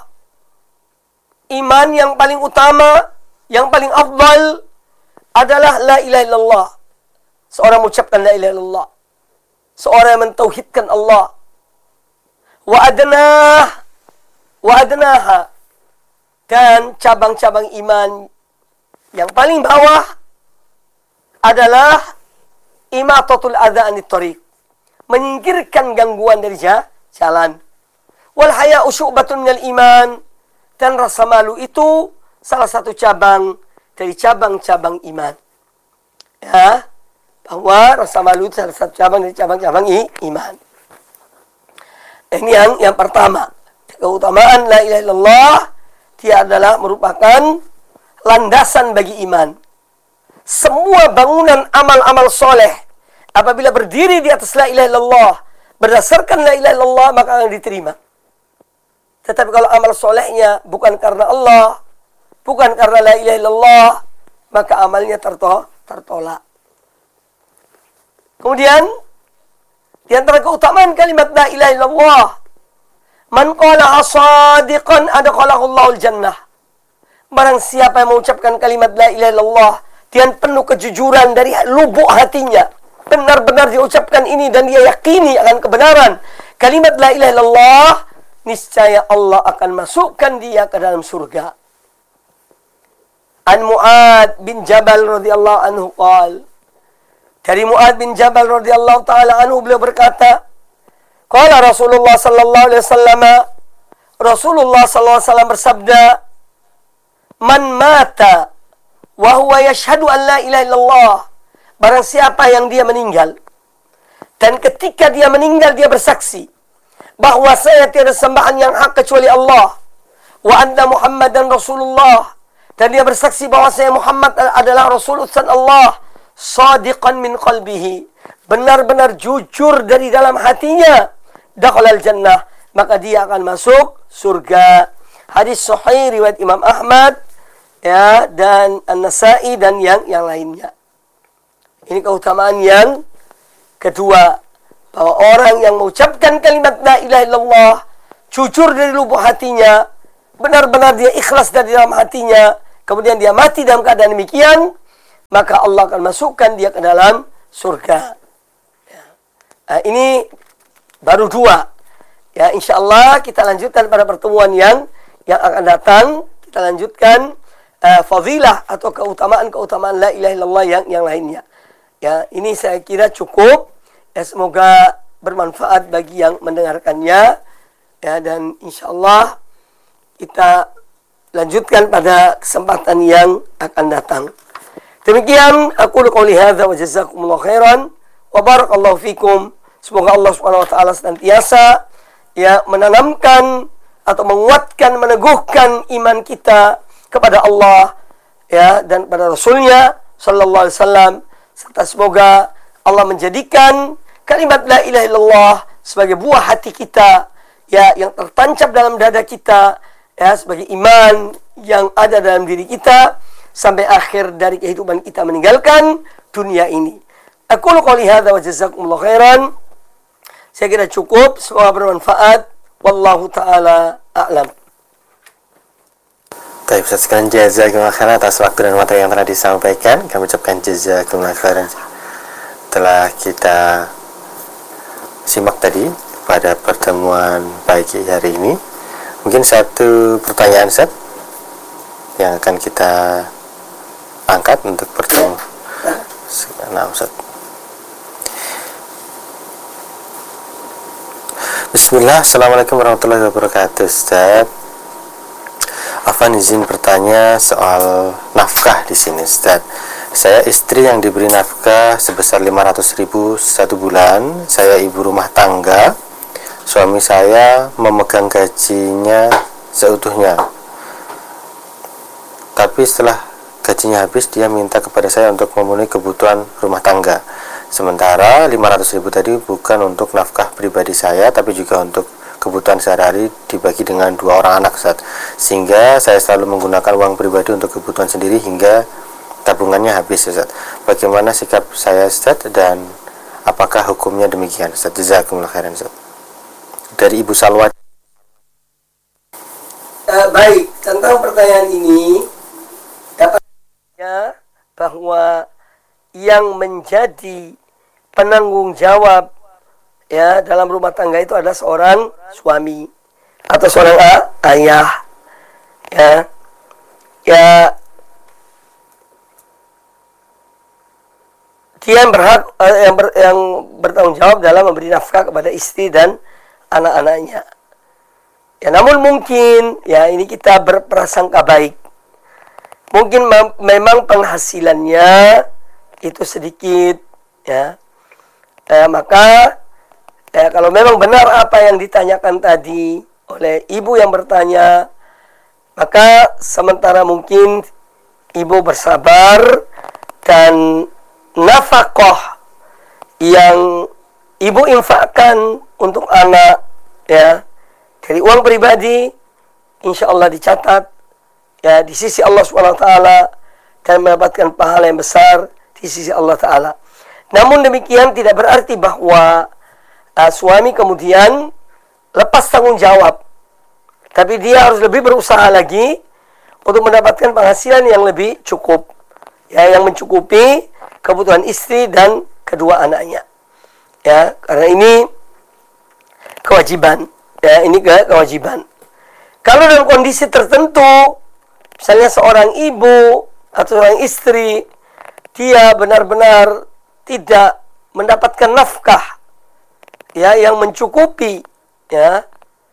A: Iman yang paling utama, yang paling afdal adalah la ilaha illallah. Seorang mengucapkan la ilaha illallah. Seorang yang mentauhidkan Allah. Wa adnah wa adnaha. Dan cabang-cabang iman yang paling bawah adalah imatatul adza anit thariq. Menyingkirkan gangguan dari jalan. Wal haya'u syu'batun minal iman. Dan rasa malu itu salah satu cabang dari cabang-cabang iman. Ya, bahwa rasa malu itu salah satu cabang dari cabang-cabang iman. Ini yang yang pertama. Keutamaan la ilaha illallah, dia adalah merupakan landasan bagi iman. Semua bangunan amal-amal soleh apabila berdiri di atas la ilaha illallah, berdasarkan la ilaha illallah, maka akan diterima. Tetapi kalau amal solehnya bukan karena Allah, bukan karena la ilaha illallah, maka amalnya terto tertolak. Kemudian di antara keutamaan kalimat la ilaha illallah, man qala shadiqan adkhalahu Allahul jannah. Barang siapa yang mengucapkan kalimat la ilaha illallah dengan penuh kejujuran dari lubuk hatinya, benar-benar diucapkan ini dan dia yakini akan kebenaran kalimat la ilaha illallah, niscaya Allah akan masukkan dia ke dalam surga. An Mu'ad bin Jabal radhiyallahu anhu qala, dari Mu'ad bin Jabal radhiyallahu taala anhu, beliau berkata, qala Rasulullah sallallahu alaihi wasallam, Rasulullah sallallahu alaihi wasallam bersabda, man mata wa huwa yashhadu an la ilaha illallah. Barang siapa yang dia meninggal dan ketika dia meninggal dia bersaksi bahwa saya tiada sembahan yang hak kecuali Allah, wa anna Muhammadan Rasulullah, dan dia bersaksi bahwa saya Muhammad adalah Rasul utusan Allah, shadiqan min qalbihi, benar-benar jujur dari dalam hatinya, dakhalal jannah, maka dia akan masuk surga. Hadis sahih riwayat Imam Ahmad ya dan An-Nasa'i dan yang yang lainnya. Ini keutamaan yang kedua, bahwa orang yang mengucapkan kalimat la ilaha illallah jujur dari lubuk hatinya, benar-benar dia ikhlas dari dalam hatinya, kemudian dia mati dalam keadaan demikian, maka Allah akan masukkan dia ke dalam surga. Ya. Nah, ini baru dua. Ya, insyaallah kita lanjutkan pada pertemuan yang yang akan datang. Kita lanjutkan uh, fadilah atau keutamaan-keutamaan la ilaha illallah yang yang lainnya. Ya, ini saya kira cukup. Ya, semoga bermanfaat bagi yang mendengarkannya. Ya, dan insyaallah kita lanjutkan pada kesempatan yang akan datang. Demikian aku qouli hadza wa jazakumullahu khairan wa barakallahu fikum. Semoga Allah Subhanahu wa taala senantiasa ya menanamkan atau menguatkan, meneguhkan iman kita kepada Allah ya dan pada Rasulnya sallallahu alaihi wasallam, serta semoga Allah menjadikan kalimat la ilaha illallah sebagai buah hati kita, ya, yang tertancap dalam dada kita, ya, sebagai iman yang ada dalam diri kita sampai akhir dari kehidupan kita meninggalkan dunia ini. Aku qouli hadza wa jazakumullahu khairan. Saya kira cukup, semoga bermanfaat. Wallahu taala a'lam.
B: Baik, Ustaz sekalian, jazakumullah khairan atas waktu dan materi yang telah disampaikan. Kami ucapkan jazakumullah khairan. Telah kita simak tadi pada pertemuan pagi hari ini. Mungkin satu pertanyaan, Ustaz, yang akan kita angkat untuk pertemuan. Nah, Ustaz. Bismillah, Assalamualaikum warahmatullahi wabarakatuh, Ustaz. Afan izin bertanya soal nafkah di sini, Ustaz. Saya istri yang diberi nafkah sebesar lima ratus ribu satu bulan. Saya ibu rumah tangga. Suami saya memegang gajinya seutuhnya. Tapi setelah gajinya habis, dia minta kepada saya untuk memenuhi kebutuhan rumah tangga. Sementara lima ratus ribu tadi bukan untuk nafkah pribadi saya, tapi juga untuk kebutuhan sehari-hari dibagi dengan dua orang anak, Ustaz. Sehingga saya selalu menggunakan uang pribadi untuk kebutuhan sendiri hingga tabungannya habis, Ustaz. Bagaimana sikap saya, Ustaz, dan apakah hukumnya demikian, Ustaz? Jazakumullah khairan, Ustaz. Dari Ibu Salwa.
A: Uh, baik, tentang pertanyaan ini dapatnya bahwa yang menjadi penanggung jawab, ya, dalam rumah tangga itu adalah seorang suami atau seorang a, ayah, ya, ya, dia yang berhak, uh, yang, ber, yang bertanggung jawab dalam memberi nafkah kepada istri dan anak-anaknya. Ya, namun mungkin, ya, ini kita berprasangka baik. Mungkin mem- memang penghasilannya itu sedikit, ya. Eh, maka eh, kalau memang benar apa yang ditanyakan tadi oleh ibu yang bertanya, maka sementara mungkin ibu bersabar dan nafkah yang ibu infakkan untuk anak, ya, dari uang pribadi, insya Allah dicatat, ya, di sisi Allah subhanahu wa taala dan mendapatkan pahala yang besar di sisi Allah taala. Namun demikian tidak berarti bahwa uh, suami kemudian lepas tanggung jawab, tapi dia harus lebih berusaha lagi untuk mendapatkan penghasilan yang lebih cukup, ya, yang mencukupi kebutuhan istri dan kedua anaknya, ya, karena ini kewajiban, ya, ini kewajiban. Kalau dalam kondisi tertentu, misalnya seorang ibu atau seorang istri, dia benar-benar tidak mendapatkan nafkah, ya, yang mencukupi, ya,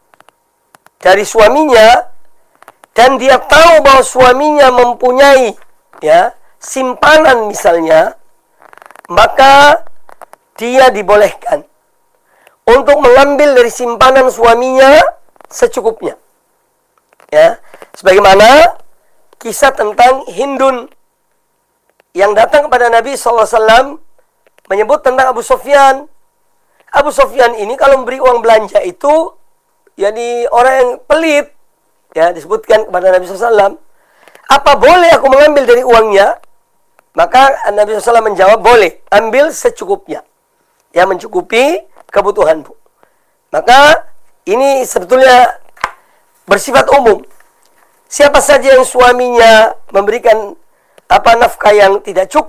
A: dari suaminya, dan dia tahu bahwa suaminya mempunyai, ya, simpanan misalnya, maka dia dibolehkan untuk mengambil dari simpanan suaminya secukupnya, ya, sebagaimana kisah tentang Hindun yang datang kepada Nabi shallallahu alaihi wasallam menyebut tentang Abu Sufyan. Abu Sufyan ini kalau memberi uang belanja itu, yani orang yang pelit, ya, disebutkan kepada Nabi shallallahu alaihi wasallam, apa boleh aku mengambil dari uangnya? Maka Nabi shallallahu alaihi wasallam menjawab, boleh, ambil secukupnya, ya, mencukupi kebutuhanmu. Maka ini sebetulnya bersifat umum. Siapa saja yang suaminya memberikan apa nafkah yang tidak cukup,